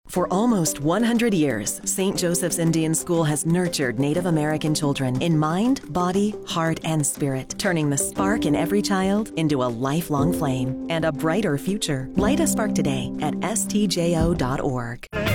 For almost 100 years, St. Joseph's Indian School has nurtured Native American children in mind, body, heart, and spirit, turning the spark in every child into a lifelong flame and a brighter future. Light a spark today at stjo.org.